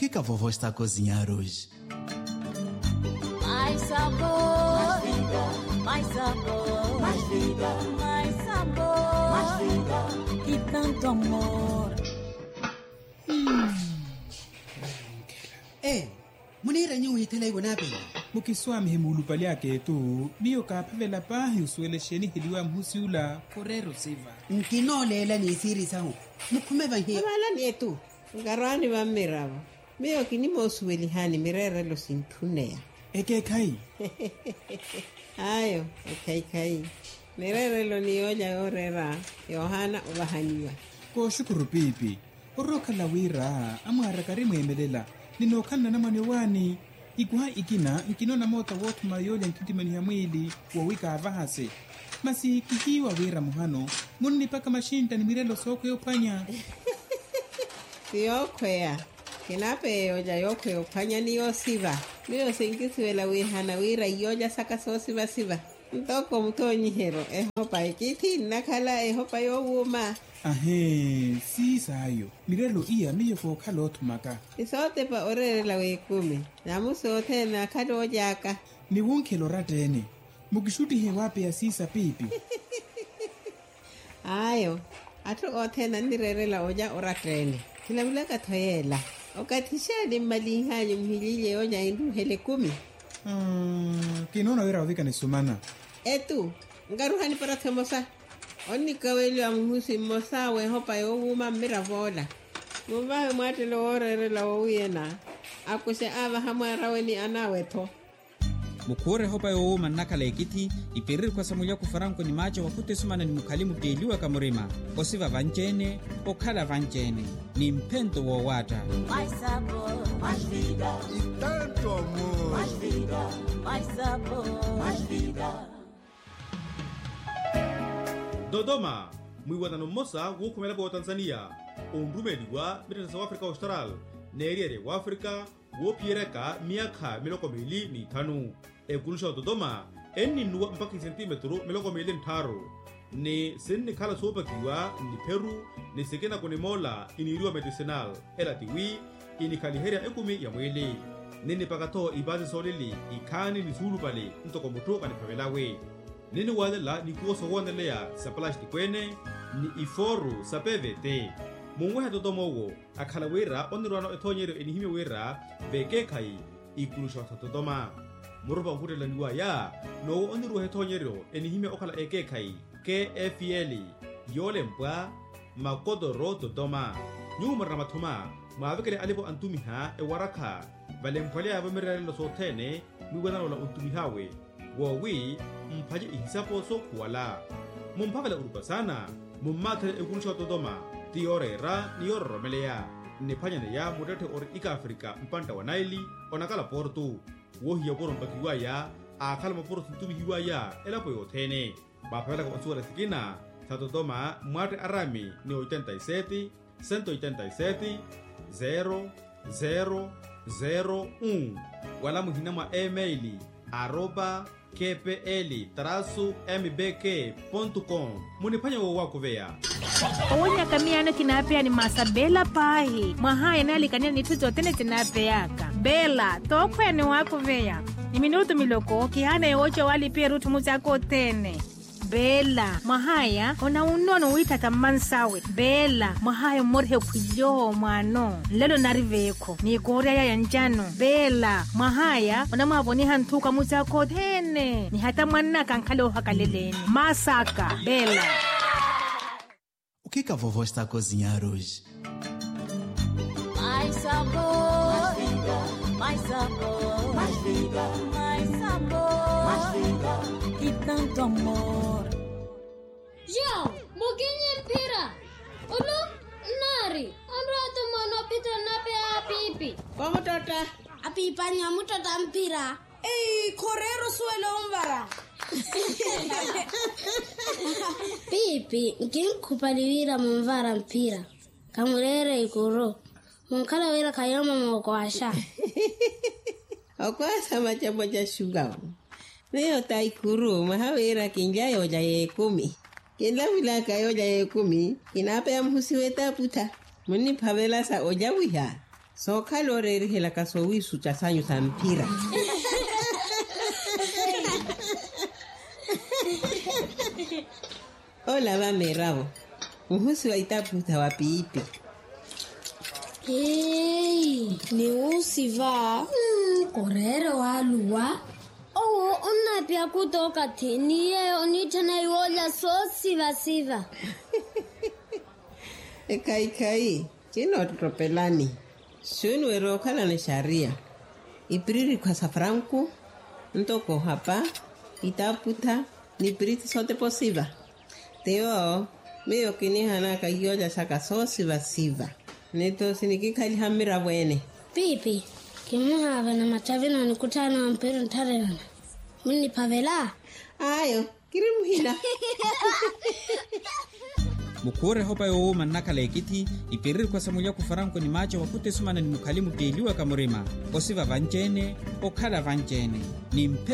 que a vovó está a cozinhar hoje? Mais sabor, mais vida, mais sabor, mais vida, mais sabor, mais vida e tanto amor. Munira nyo hitela ibonabe. Mukiswami hemulu pali yake tu biyo kapavela pahi usuele sheni hiliwa mhusiula korero siva. Nkinolela ni siri sahu. Mukumeva hii. Abala ni tu. Ngarani wa miraba. Biyo kinimo usueli hani mirere lo sintunea. Eke kai. Ayo, kai. Mirere lo ni oja orera. Yohana ubahaniwa. Ko shukuru pipi. Oroka la wira amara karimu emelela. Ninokana na manewani igwa ikina nkinona mota wotu mayole nkitimani ya mwili wa wika avahase masi kikiwa wira muhano muni paka mashinta ni mirelo soko yopanya siyokwea kinape yoja yokwe yopanya ni yosiva miyo singisiwela wihana wira yoja saka so siva ntoko mtonyi hero ehopa ikiti nakala ehopa yowuma ahe si sayo mirelo iya miyo ko kalotu maka isote pa orere la wekumi namusote na kado jaka ni wonkelo ratene mukishuti hewape ya sisa pipi ayo ato ote na nirere la oja oratene kila bila katoyela okatisha ni malihanyo mhilile oja indu hele 10 kinona wira wika ni sumana etu ngaruhani para temosa Oni kaweli amuhusi mosawe hopa yowuma miravola. Mubahe mwatelo orere la wuyena. Akuse ava hamwarawe ni anaweto. Mukure hopa yowuma nakala ekiti iperiri kwa samulia kufaranko ni macho wakute sumana ni mukalimu deliwa kamurima. Osiva vanjene, okala vanjene. Ni mpento wa wata. Mais sabor, mais vida e tanto amor. Mais vida, mais sabor, mais vida. Dodoma, mwiwatano mosa wukumela kwa Tanzania. Undumeli wa Mirasa wa Afrika Austral. Neriere wa Afrika wopiereka miaka miloko mili ni tanu. Ekulusha Dodoma, eni nuwa mpaki centimetro miloko mili ntaro. Ni seni kala sopa kiwa ni Peru, ni sekena kone mola iniriwa medicinal. Ela tiwi, ini kaliheria ekumi ya mwili. Nini pakato ibazi solili, ikani ni zulu pali, ntoko mutu kanipavelawe. Nini wadela ni kuoso wandelea sa plasti kwene ni iforu sa PVT. Mungwe Dodoma wo akhala wira onirwano etonyero enihime wira beke kai ikulusha sa Dodoma. Muruba ngudela niwa ya no onirwa etonyero enihime okhala eke kai KFL yole mpwa makodoro Dodoma. Nyuma ramathuma maavekele alipo antumiha ewaraka valempwale avamirale lo sotene mwiwana la untumihawe wowi mpaje ihisapo so kuwala mumpavela urupa sana mummathele ekulusha Dodoma tiorera ni yorromelea nipanyane ya mutete ori ika Afrika mpanta wa Naili onakala portu wohiya poro mpakiwa ya akhala maporo tuntumi hiwa ya elapo yothene mapavela kwa onsura sikina sa Dodoma mwate arami ni 87 187 0001 wala muhina mwa emaili @kpl-mbk.com munipanya wako vea Onya kamiano kinapea ni masabela pahi mahaya nalikania ni tuzo tene tinapeyaka bela tokwe ni wako vea ni minuto miloko kihana yocho wali pia rutu muzako tene bela mahaya ona unono witata mansawe bela mahaya morhe kujoho mwano lelo nariveko ni korea ya njano bela mahaya ona maboni hantuka muzako tene ni hata mwana kankalo hakaleleni masaka bela. O que a vovó está a cozinhar hoje? Mais sabor, mais vida, mais sabor, mais vida, mais sabor, mais vida e tanto amor. João, moginye mpira. Ulu nari. Amrato mano pita nape apipi. Como tota? Apipa nyamutota mpira. Correro suelo ombara. Pipi, nkinkupaliwira mumvara mpira. Kamurere ikuro. Munkala wira kayoma mwokwasha. Okwasa machamo ja shuga. Neo taikuru mahawira kinjayo ja 10. Kila vila kayo ja 10 inapea mhusiweta puta. Muni pavela sa ojawiha. so kalore hela kaso wisu cha sanyu sa mpira. Hola va meravo. Muhusi wa itaputa wa piipi. Hey, ni usiva. Korere wa luwa. Oh, unapia kutoka tini yeo nitana iwola so siva. Kai. Kino tropelani. Shunu wero kala na sharia. Ipiriri kwa safranku. Ntoko hapa. Itaputa. Ni piriti sote posiva. Teo. Meyo kini hanaka yoja saka so siva. Neto sinikikali hamira wene. Pipi. Kimuhava na matavi na nikutana wa mpira ntarelana. Mini pavela. Ayo. Kirimuhila. mukure hopa yo manaka lekiti ipirir kwa samulia kufaranko ni macho wakute sumana ni mukalimu teliwa kamurema osiva vanjene okhala vanjene ni